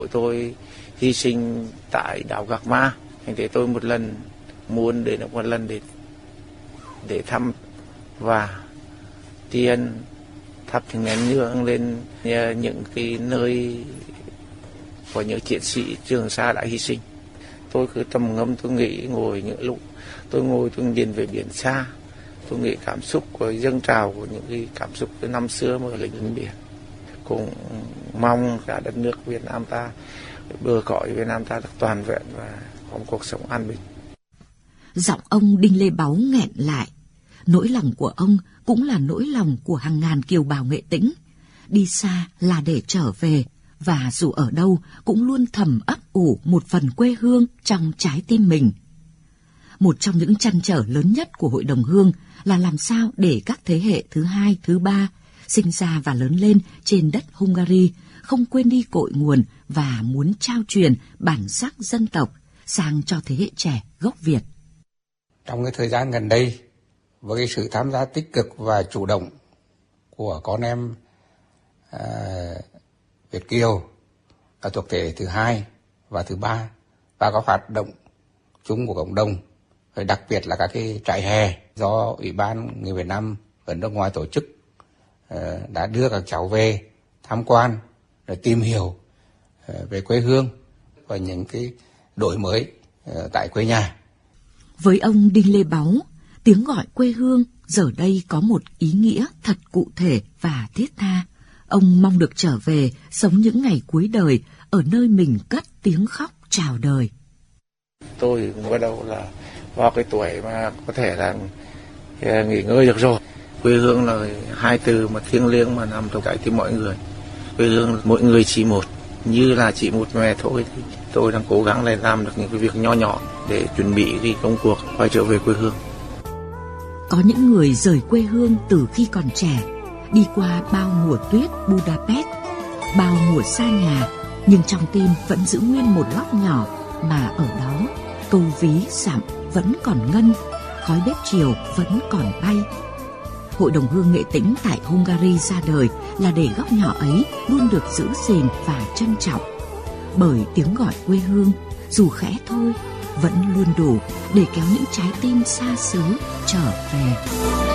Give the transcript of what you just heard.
Tôi hy sinh tại đảo Gạc Ma, thế tôi một lần muốn đến một lần để thăm và tiền thắp những nén hương lên những cái nơi của những chiến sĩ Trường Sa đã hy sinh. Tôi cứ trầm ngâm, tôi nghĩ ngồi những lúc tôi ngồi tôi nhìn về biển xa, tôi nghĩ cảm xúc của dâng trào của những cái cảm xúc từ năm xưa mà ở lính biển. Cũng mong cả đất nước Việt Nam ta, bờ cõi Việt Nam ta được toàn vẹn và có một cuộc sống an bình. Giọng ông Đinh Lê Báu nghẹn lại. Nỗi lòng của ông cũng là nỗi lòng của hàng ngàn kiều bào Nghệ Tĩnh. Đi xa là để trở về, và dù ở đâu cũng luôn thầm ấp ủ một phần quê hương trong trái tim mình. Một trong những trăn trở lớn nhất của Hội đồng Hương là làm sao để các thế hệ thứ hai, thứ ba sinh ra và lớn lên trên đất Hungary không quên đi cội nguồn và muốn trao truyền bản sắc dân tộc sang cho thế hệ trẻ gốc Việt. Trong cái thời gian gần đây, với cái sự tham gia tích cực và chủ động của con em Việt kiều là thuộc thế hệ thứ hai và thứ ba, và có hoạt động chung của cộng đồng, và đặc biệt là các cái trại hè do Ủy ban người Việt Nam ở nước ngoài tổ chức, đã đưa các cháu về tham quan, rồi tìm hiểu về quê hương và những cái đổi mới tại quê nhà. Với ông Đinh Lê Báu, tiếng gọi quê hương giờ đây có một ý nghĩa thật cụ thể và thiết tha. Ông mong được trở về sống những ngày cuối đời ở nơi mình cất tiếng khóc chào đời. Tôi bắt đầu là vào cái tuổi mà có thể là nghỉ ngơi được rồi. Quê hương là hai từ mà thiêng liêng mà nằm trong trái tim mọi người. Quê hương mỗi người chỉ một, như là chỉ một mẹ thôi. Thì tôi đang cố gắng để làm được những cái việc nho nhỏ để chuẩn bị cái công cuộc quay trở về quê hương. Có những người rời quê hương từ khi còn trẻ, đi qua bao mùa tuyết Budapest, bao mùa xa nhà, nhưng trong tim vẫn giữ nguyên một góc nhỏ mà ở đó câu ví dặm vẫn còn ngân, khói bếp chiều vẫn còn bay. Hội đồng Hương Nghệ Tĩnh tại Hungary ra đời là để góc nhỏ ấy luôn được giữ gìn và trân trọng. Bởi tiếng gọi quê hương, dù khẽ thôi, vẫn luôn đủ để kéo những trái tim xa xứ trở về.